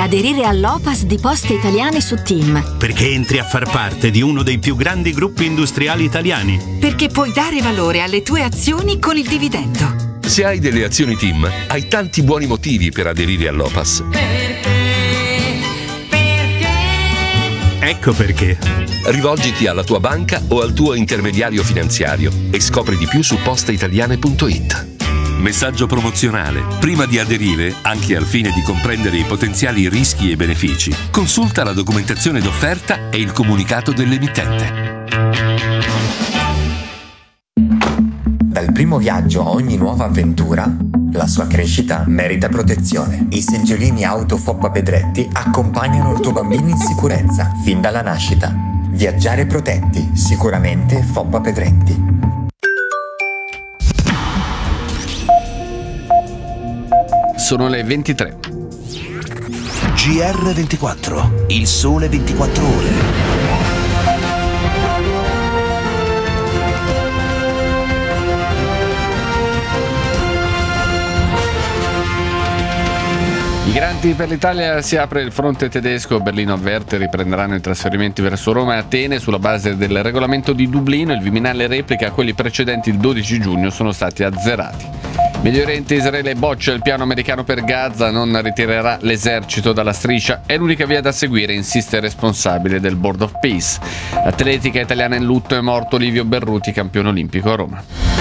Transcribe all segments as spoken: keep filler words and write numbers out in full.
aderire all'O P A S di Poste Italiane su TIM. Perché entri a far parte di uno dei più grandi gruppi industriali italiani. Perché puoi dare valore alle tue azioni con il dividendo. Se hai delle azioni TIM, hai tanti buoni motivi per aderire all'O P A S. Perché? Perché? Ecco perché. Rivolgiti alla tua banca o al tuo intermediario finanziario e scopri di più su posteitaliane punto it. Messaggio promozionale. Prima di aderire, anche al fine di comprendere i potenziali rischi e benefici, consulta la documentazione d'offerta e il comunicato dell'emittente. Dal primo viaggio a ogni nuova avventura, la sua crescita merita protezione. I seggiolini auto Foppa Pedretti accompagnano il tuo bambino in sicurezza fin dalla nascita. Viaggiare protetti, sicuramente Foppa Pedretti. Sono le ventitré. G R ventiquattro, il sole ventiquattro ore. Migranti per l'Italia, si apre il fronte tedesco. Berlino avverte, riprenderanno i trasferimenti verso Roma e Atene sulla base del regolamento di Dublino. Il Viminale replica quelli precedenti il dodici giugno sono stati azzerati. Medio Oriente, Israele boccia il piano americano per Gaza, non ritirerà l'esercito dalla striscia, è l'unica via da seguire, insiste il responsabile del Board of Peace. L'atletica italiana in lutto, è morto Livio Berruti, campione olimpico a Roma.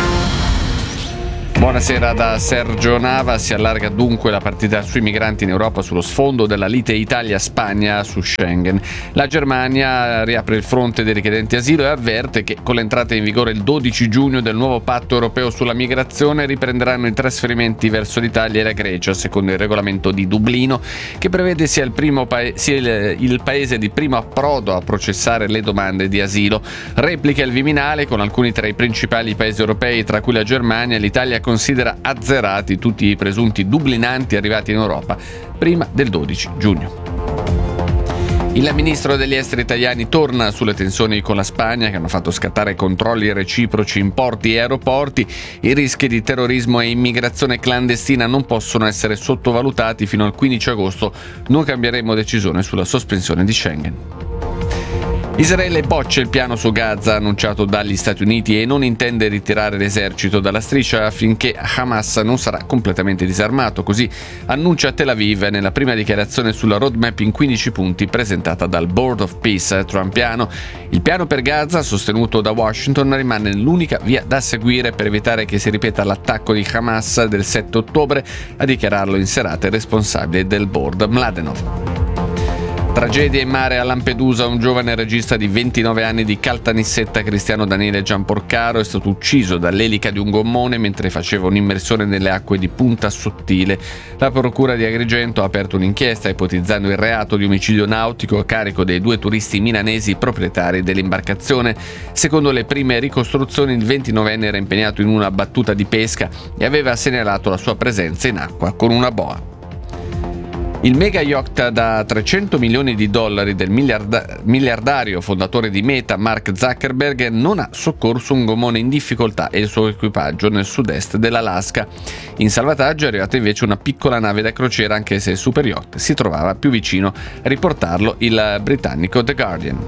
Buonasera da Sergio Nava. Si allarga dunque la partita sui migranti in Europa sullo sfondo della lite Italia-Spagna su Schengen. La Germania riapre il fronte dei richiedenti asilo e avverte che con l'entrata in vigore il dodici giugno del nuovo patto europeo sulla migrazione riprenderanno i trasferimenti verso l'Italia e la Grecia secondo il regolamento di Dublino, che prevede sia il, primo pa- sia il, il paese di primo approdo a processare le domande di asilo. Replica il Viminale con alcuni tra i principali paesi europei, tra cui la Germania. L'Italia considera azzerati tutti i presunti dublinanti arrivati in Europa prima del dodici giugno. Il ministro degli esteri italiani torna sulle tensioni con la Spagna che hanno fatto scattare controlli reciproci in porti e aeroporti. I rischi di terrorismo e immigrazione clandestina non possono essere sottovalutati. Fino al quindici agosto non cambieremo decisione sulla sospensione di Schengen. Israele boccia il piano su Gaza annunciato dagli Stati Uniti e non intende ritirare l'esercito dalla striscia affinché Hamas non sarà completamente disarmato. Così annuncia Tel Aviv nella prima dichiarazione sulla roadmap in quindici punti presentata dal Board of Peace trumpiano. Il piano per Gaza, sostenuto da Washington, rimane l'unica via da seguire per evitare che si ripeta l'attacco di Hamas del sette ottobre, a dichiararlo in serata il responsabile del board Mladenov. Tragedia in mare a Lampedusa. Un giovane regista di ventinove anni di Caltanissetta, Cristiano Daniele Gianporcaro, è stato ucciso dall'elica di un gommone mentre faceva un'immersione nelle acque di Punta Sottile. La procura di Agrigento ha aperto un'inchiesta ipotizzando il reato di omicidio nautico a carico dei due turisti milanesi proprietari dell'imbarcazione. Secondo le prime ricostruzioni, il ventinovenne era impegnato in una battuta di pesca e aveva segnalato la sua presenza in acqua con una boa. Il mega yacht da trecento milioni di dollari del miliarda- miliardario fondatore di Meta, Mark Zuckerberg, non ha soccorso un gommone in difficoltà e il suo equipaggio nel sud-est dell'Alaska. In salvataggio è arrivata invece una piccola nave da crociera, anche se il super yacht si trovava più vicino. A riportarlo il britannico The Guardian.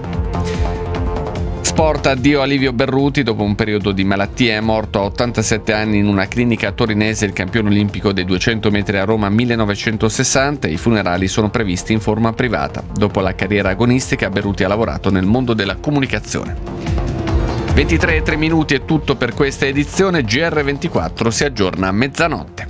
Sport, addio a Livio Berruti. Dopo un periodo di malattia è morto a ottantasette anni in una clinica torinese il campione olimpico dei duecento metri a Roma millenovecentosessanta. I funerali sono previsti in forma privata. Dopo la carriera agonistica, Berruti ha lavorato nel mondo della comunicazione. ventitré e tre minuti è tutto per questa edizione. G R ventiquattro si aggiorna a mezzanotte.